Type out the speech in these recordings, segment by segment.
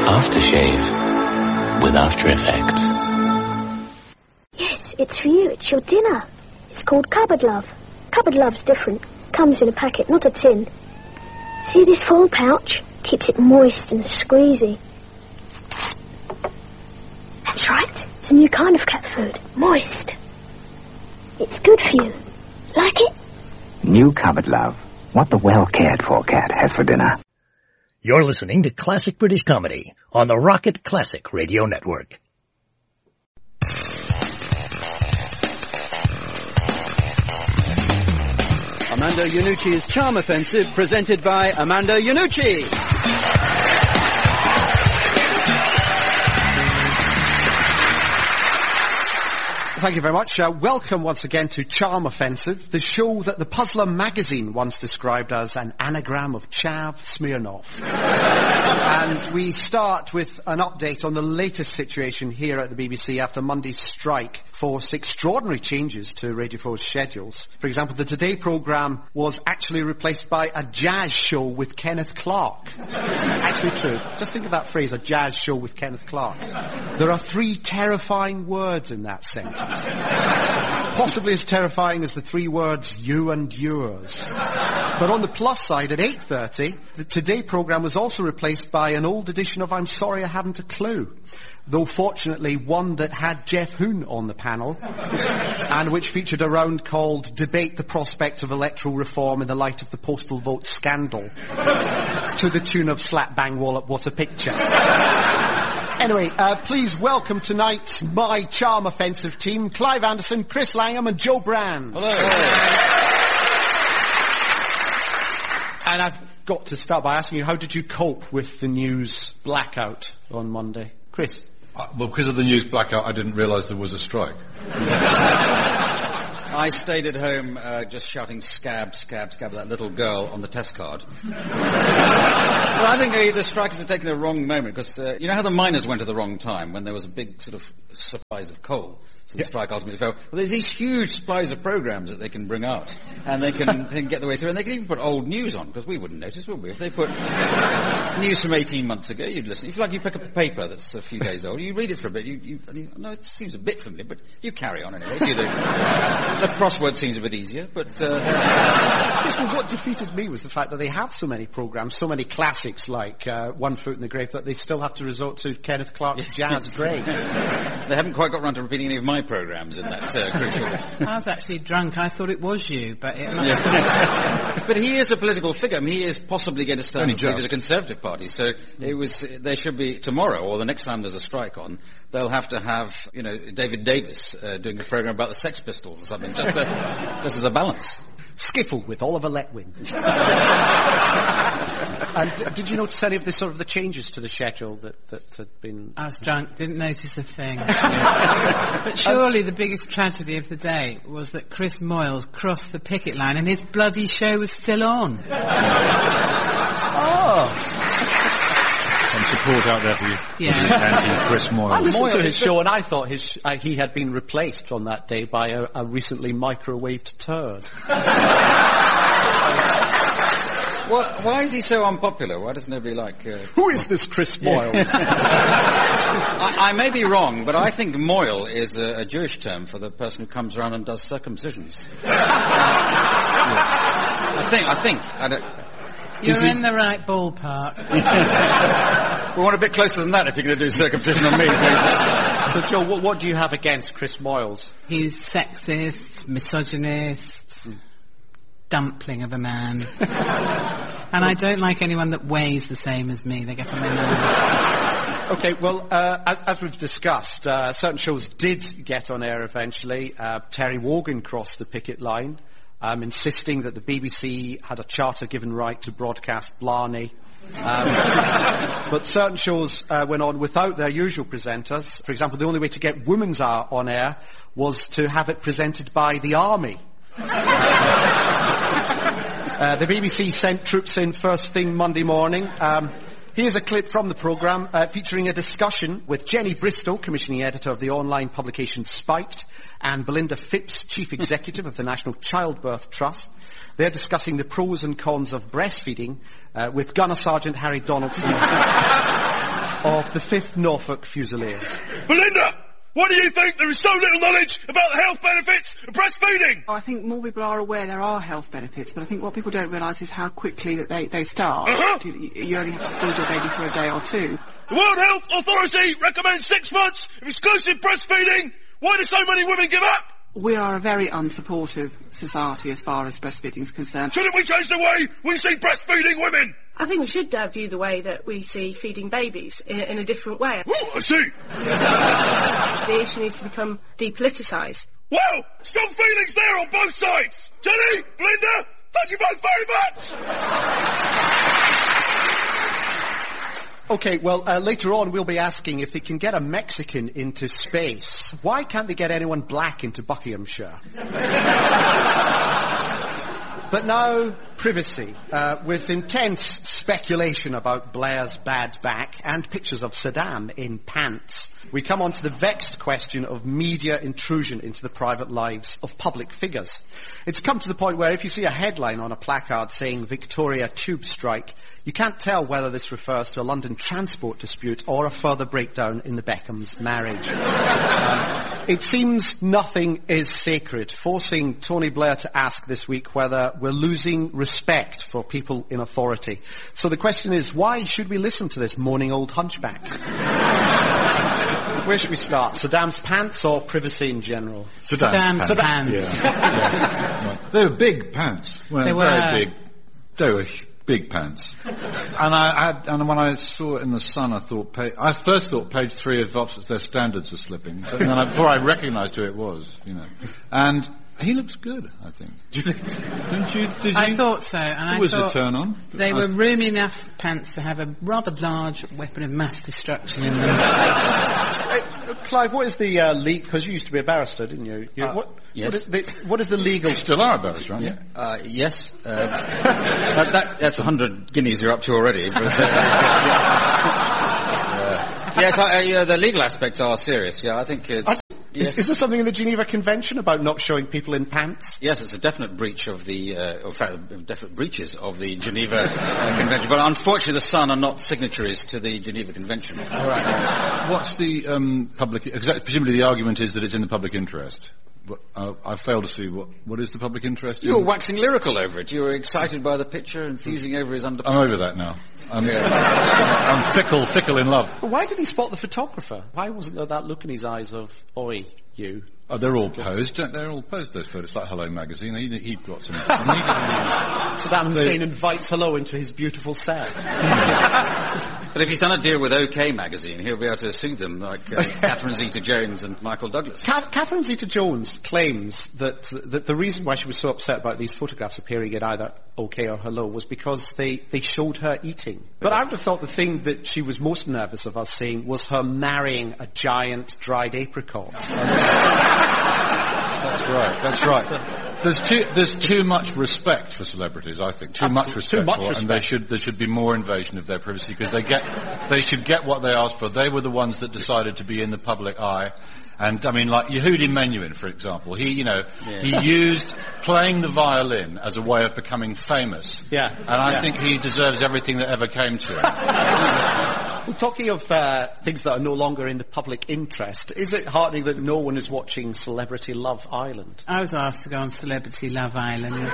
Aftershave with After Effects. Yes, it's for you. It's your dinner. It's called Cupboard Love. Cupboard Love's different. Comes in a packet, not a tin. See this foil pouch? Keeps it moist and squeezy. That's right. It's a new kind of cat food. Moist. It's good for you. Like it? New Cupboard Love. What the well-cared-for cat has for dinner. You're listening to Classic British Comedy on the Rocket Classic Radio Network. Amanda Iannucci's Charm Offensive, presented by Amanda Iannucci. Thank you very much. Welcome once again to Charm Offensive, the show that the Puzzler magazine once described as an anagram of Chav Smirnoff. And we start with an update on the latest situation here at the BBC after Monday's strike forced extraordinary changes to Radio 4's schedules. For example, the Today programme was actually replaced by a jazz show with Kenneth Clarke. Actually true. Just think of that phrase, a jazz show with Kenneth Clarke. There are 3 terrifying words in that sentence. Possibly as terrifying as the 3 words, you and yours. But on the plus side, at 8:30, the Today programme was also replaced by an old edition of I'm Sorry I Haven't a Clue. Though fortunately one that had Jeff Hoon on the panel, and which featured a round called Debate the Prospects of Electoral Reform in the Light of the Postal Vote Scandal, to the tune of Slap Bang Wallop, What a Picture. Anyway, please welcome tonight my Charm Offensive team, Clive Anderson, Chris Langham and Joe Brand. Hello. And I've got to start by asking you, how did you cope with the news blackout on Monday? Chris? Well, because of the news blackout, I didn't realise there was a strike. I stayed at home just shouting scab, scab, scab at that little girl on the test card. Well, I think the strikers have taken a wrong moment, because you know how the miners went at the wrong time when there was a big sort of supplies of coal? So the strike ultimately fell. Well, there's these huge supplies of programmes that they can bring out, and they can get the way through, and they can even put old news on, because we wouldn't notice, would we? If they put news from 18 months ago, you'd listen. If you pick up a paper that's a few days old, you read it for a bit, you no, it seems a bit familiar, but you carry on anyway. The crossword seems a bit easier, but... What defeated me was the fact that they have so many programmes, so many classics like One Foot in the Grave, that they still have to resort to Kenneth Clarke's Jazz Grave. They haven't quite got round to repeating any of my programmes in that crucial... I was actually drunk. I thought it was you, but it must But he is a political figure. I mean, he is possibly going to stand as leader of the Conservative Party, so there should be tomorrow, or the next time there's a strike on, they'll have to have, David Davis doing a programme about the Sex Pistols or something, just as a balance. Skiffle with Oliver Letwin. And did you notice any of the changes to the schedule that had been... I was drunk, didn't notice a thing. But surely the biggest tragedy of the day was that Chris Moyles crossed the picket line and his bloody show was still on. Some support out there for you. Yeah. Chris Moyles. I listened to his show and I thought he had been replaced on that day by a recently microwaved turd. Why is he so unpopular? Why does nobody like... Who is this Chris Moyle? I may be wrong, but I think moil is a Jewish term for the person who comes around and does circumcisions. I think. You're in the right ballpark. We want a bit closer than that if you're going to do circumcision on me. So, Joe, what do you have against Chris Moyles? He's sexist, misogynist, dumpling of a man. And I don't like anyone that weighs the same as me. They get on my nerves. Okay, well, as we've discussed, certain shows did get on air eventually. Terry Wogan crossed the picket line, insisting that the BBC had a charter-given right to broadcast Blarney. But certain shows went on without their usual presenters. For example, the only way to get Women's Hour on air was to have it presented by the Army. The BBC sent troops in first thing Monday morning. Here's a clip from the programme featuring a discussion with Jenny Bristow, commissioning editor of the online publication Spiked, and Belinda Phipps, chief executive of the National Childbirth Trust. They're discussing the pros and cons of breastfeeding with Gunner Sergeant Harry Donaldson of the 5th Norfolk Fusiliers. Belinda! Why do you think there is so little knowledge about the health benefits of breastfeeding? I think more people are aware there are health benefits, but I think what people don't realise is how quickly that they start. You only have to feed your baby for a day or two. The World Health Authority recommends 6 months of exclusive breastfeeding. Why do so many women give up? We are a very unsupportive society as far as breastfeeding is concerned. Shouldn't we change the way we see breastfeeding women? I think we should view the way that we see feeding babies in a different way. Oh, I see. The issue needs to become depoliticised. Well, strong feelings there on both sides. Jenny, Belinda, thank you both very much. Okay, well, later on we'll be asking if they can get a Mexican into space. Why can't they get anyone black into Buckinghamshire? But now, privacy. With intense speculation about Blair's bad back and pictures of Saddam in pants, we come on to the vexed question of media intrusion into the private lives of public figures. It's come to the point where if you see a headline on a placard saying Victoria tube strike, you can't tell whether this refers to a London transport dispute or a further breakdown in the Beckhams' marriage. It seems nothing is sacred, forcing Tony Blair to ask this week whether we're losing respect for people in authority. So the question is, why should we listen to this moaning old hunchback? Where should we start? Saddam's pants or privacy in general? Saddam's pants. Yeah. They were big pants. Well, they were very big. They were big pants. And when I saw it in the Sun, I first thought page 3 of Oxford, their standards are slipping. But then before I recognised who it was, And he looks good, I think. Do you think so? Did you? I thought so. And it was a turn on. They were roomy enough pants to have a rather large weapon of mass destruction in them. Clive, what is the legal... Because you used to be a barrister, didn't you? Yes. What is the legal... You still are a barrister, aren't you? Yes. That's 100 guineas you're up to already. But, yes, the legal aspects are serious. Yeah, I think it's... Yes. Is there something in the Geneva Convention about not showing people in pants? Yes, it's a definite breach of the, in fact, definite breaches of the Geneva Convention. But unfortunately, the Sun are not signatories to the Geneva Convention. All right. What's the public... Presumably the argument is that it's in the public interest. I fail to see what is the public interest. You were waxing lyrical over it. You were excited by the picture, enthusing over his underpants. I'm over that now. I'm fickle in love. Why did he spot the photographer? Why wasn't there that look in his eyes of, oi, you? Oh, they're all posed. They're all posed, those photos. It's like Hello Magazine. He got some... Saddam Hussein invites Hello into his beautiful cell. But if he's done a deal with OK Magazine, he'll be able to sue them like Catherine Zeta-Jones and Michael Douglas. Catherine Zeta-Jones claims that the reason why she was so upset about these photographs appearing in either OK or Hello was because they showed her eating. But I would have thought the thing that she was most nervous of us seeing was her marrying a giant dried apricot. That's right. There's too much respect for celebrities, I think. Too much respect, and there should be more invasion of their privacy because they should get what they asked for. They were the ones that decided to be in the public eye. And I mean, like Yehudi Menuhin, for example, he used playing the violin as a way of becoming famous. Yeah. And I think he deserves everything that ever came to him. Well, talking of things that are no longer in the public interest, is it heartening that no one is watching Celebrity Love Island? I was asked to go on Celebrity Love Island.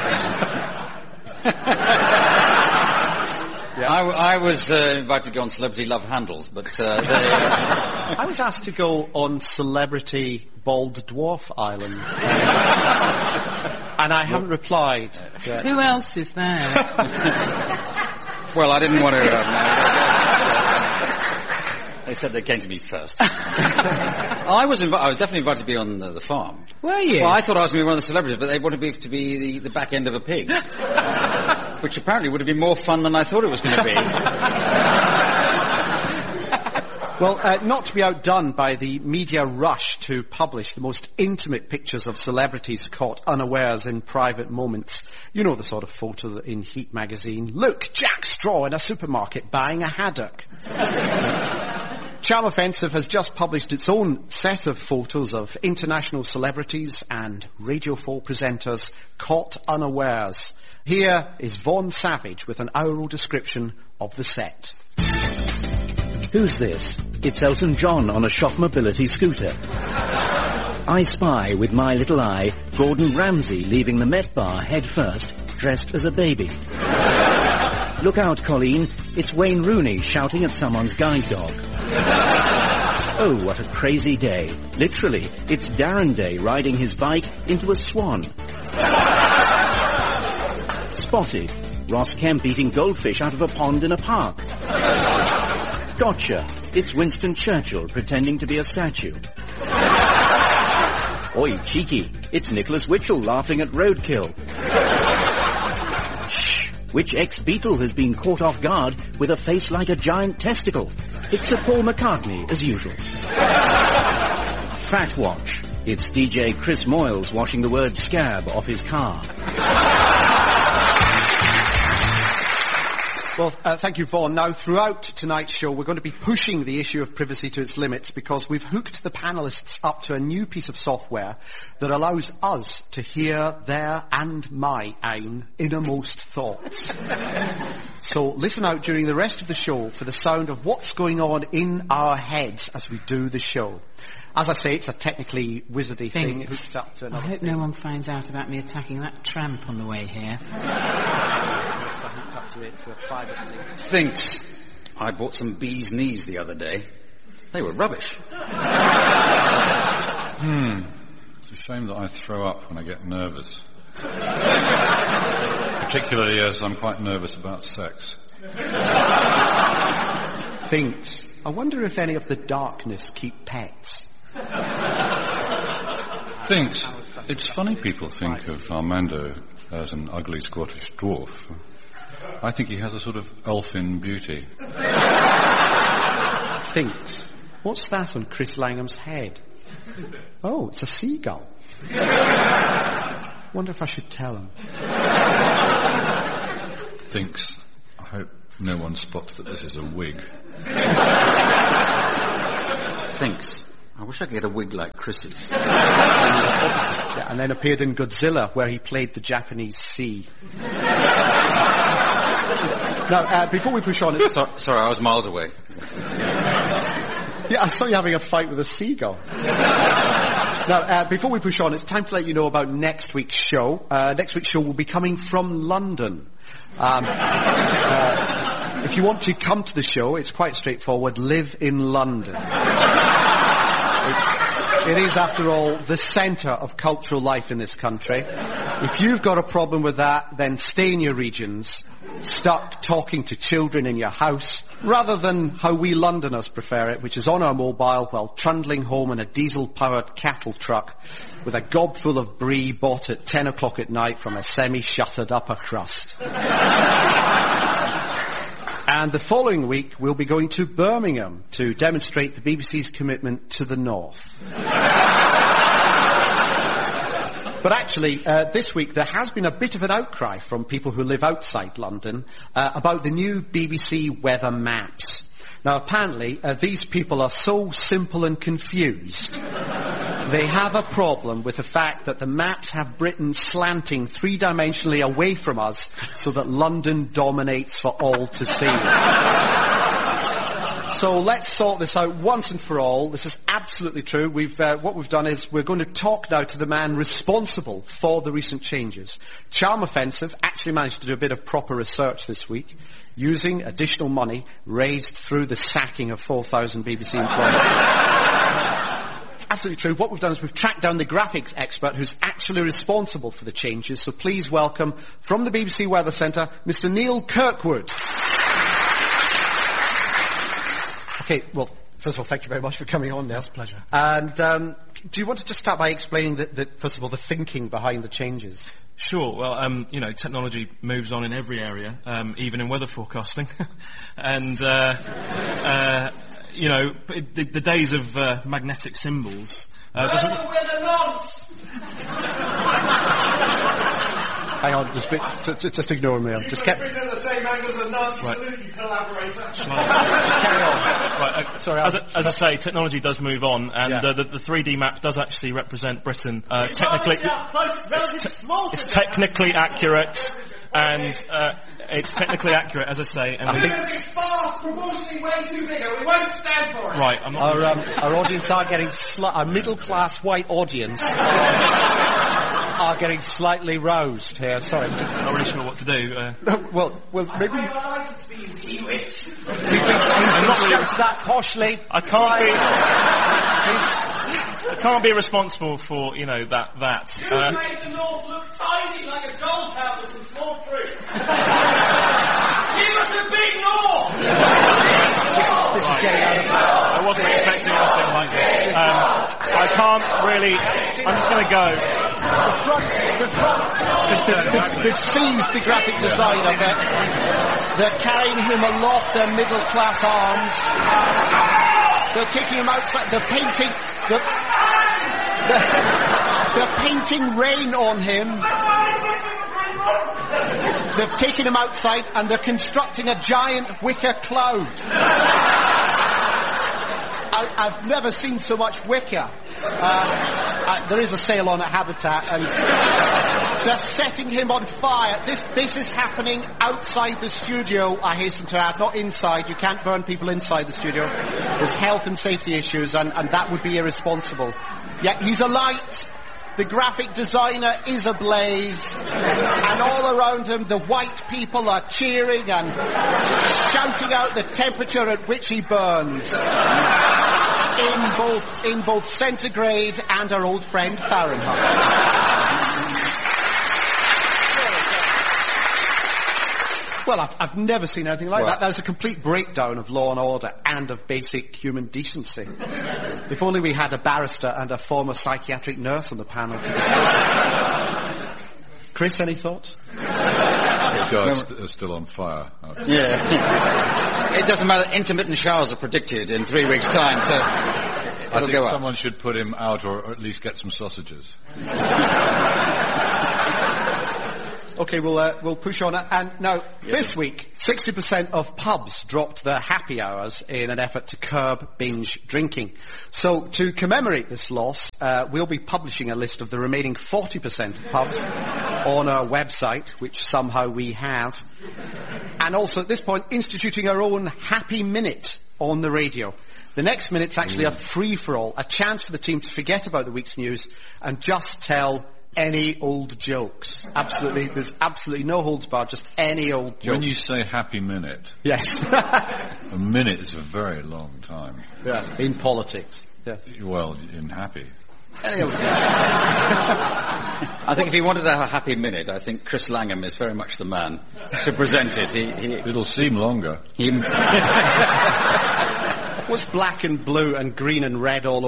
Yeah. I was invited to go on Celebrity Love Handles, but I was asked to go on Celebrity Bald Dwarf Island. And I haven't replied yet. Who else is there? Well, I didn't want to... They said they came to me first. I was definitely invited to be on the farm. Were you? Well, I thought I was going to be one of the celebrities, but they wanted me to be the back end of a pig. Which apparently would have been more fun than I thought it was going to be. Well, not to be outdone by the media rush to publish the most intimate pictures of celebrities caught unawares in private moments. You know the sort of photo in Heat magazine. Look, Jack Straw in a supermarket buying a haddock. Charm Offensive has just published its own set of photos of international celebrities and Radio 4 presenters caught unawares. Here is Vaughan Savage with an aural description of the set. Who's this? It's Elton John on a Shock Mobility scooter. I spy with my little eye Gordon Ramsay leaving the Met Bar head first, dressed as a baby. Look out, Colleen. It's Wayne Rooney shouting at someone's guide dog. Oh, what a crazy day. Literally, it's Darren Day riding his bike into a swan. Spotted. Ross Kemp eating goldfish out of a pond in a park. Gotcha. It's Winston Churchill pretending to be a statue. Oi, cheeky. It's Nicholas Witchell laughing at roadkill. Shh. Which ex-Beatle has been caught off guard with a face like a giant testicle? It's Sir Paul McCartney, as usual. Fat Watch. It's DJ Chris Moyles washing the word scab off his car. Well, thank you, Vaughan. Now, throughout tonight's show, we're going to be pushing the issue of privacy to its limits because we've hooked the panellists up to a new piece of software that allows us to hear their and my own innermost thoughts. So listen out during the rest of the show for the sound of what's going on in our heads as we do the show. As I say, it's a technically wizardy thing. Hooked up to another I hope thing. no one finds out about me attacking that tramp on the way here. Hooked up to it for a private link. Thinks. I bought some bee's knees the other day. They were rubbish. It's a shame that I throw up when I get nervous. Particularly as I'm quite nervous about sex. Thinks. I wonder if any of the darkness keep pets. Thinks. It's funny people think of Armando as an ugly Scottish dwarf. I think he has a sort of elfin beauty. Thinks. What's that on Chris Langham's head? Oh, it's a seagull. Wonder if I should tell him. Thinks. I hope no one spots that this is a wig. Thinks. I wish I could get a wig like Chris's. Yeah, and then appeared in Godzilla, where he played the Japanese sea. Now, before we push on... Sorry, I was miles away. Yeah, I saw you having a fight with a seagull. Now, before we push on, it's time to let you know about next week's show. Next week's show will be coming from London. If you want to come to the show, it's quite straightforward. Live in London. It is, after all, the centre of cultural life in this country. If you've got a problem with that, then stay in your regions, stuck talking to children in your house, rather than how we Londoners prefer it, which is on our mobile while trundling home in a diesel-powered cattle truck with a gob full of brie bought at 10 o'clock at night from a semi-shuttered upper crust. And the following week, we'll be going to Birmingham to demonstrate the BBC's commitment to the North. But actually, this week there has been a bit of an outcry from people who live outside London about the new BBC weather maps. Now, apparently, these people are so simple and confused. They have a problem with the fact that the maps have Britain slanting three-dimensionally away from us so that London dominates for all to see. So let's sort this out once and for all. This is absolutely true. What we've done is we're going to talk now to the man responsible for the recent changes. Charm Offensive actually managed to do a bit of proper research this week, using additional money raised through the sacking of 4,000 BBC employees. It's absolutely true. What we've done is we've tracked down the graphics expert who's actually responsible for the changes. So please welcome, from the BBC Weather Centre, Mr. Neil Kirkwood. Okay, well, first of all, thank you very much for coming on, Neil. It's a pleasure. And do you want to just start by explaining, first of all, the thinking behind the changes? Sure. Well, technology moves on in every area, even in weather forecasting. And, the days of magnetic symbols... Hang on, just ignore me. I've just kept... the same angle as a Nazi Right. salute, you collaborator. Carry on. Right, Sorry, as I say, technology does move on, and Yeah. the 3D map does actually represent Britain. Technically, it's technically accurate, and it's technically accurate, as I say. And It's fast, proportionally way too big, and we won't stand for it. right, I'm not. our audience are getting our middle-class white audience are getting slightly roused here. Sorry. I'm not really sure what to do. well, maybe... I'm not really... that poshly. I can't be responsible for, you know, that. You made the North look tiny like a doll's house with some small fruit. Give us a big North! This is getting out of hand. I wasn't expecting anything like this. I can't really... I'm just going to go. They've seized the graphic designer. They're carrying him aloft their middle-class arms. They're taking him outside. They're painting rain on him. They've taken him outside and they're constructing a giant wicker cloud. I've never seen so much wicker. There is a sale on at Habitat, and they're setting him on fire. This is happening outside the studio, I hasten to add, not inside. You can't burn people inside the studio. There's health and safety issues, and that would be irresponsible. Yet he's alight. The graphic designer is ablaze, and all around him the white people are cheering and shouting out the temperature at which he burns. In both centigrade and our old friend Fahrenheit. Well, I've never seen anything like that. That was a complete breakdown of law and order and of basic human decency. If only we had a barrister and a former psychiatric nurse on the panel to discuss. Chris, any thoughts? The guys are still on fire. Yeah. It doesn't matter. Intermittent showers are predicted in 3 weeks' time, so I think someone should put him out, or at least get some sausages. Okay, we'll push on. And now, this week, 60% of pubs dropped their happy hours in an effort to curb binge drinking. So, to commemorate this loss, we'll be publishing a list of the remaining 40% of pubs on our website, which somehow we have. And also, at this point, instituting our own Happy Minute on the radio. The next minute's actually a free-for-all, a chance for the team to forget about the week's news and just tell any old jokes. Absolutely, there's absolutely no holds barred, just any old joke. When you say happy minute... Yes. A minute is a very long time. Yeah, in politics. Yeah. Well, in happy. I think if he wanted to have a happy minute, I think Chris Langham is very much the man to present it. It'll seem longer. What's black and blue and green and red all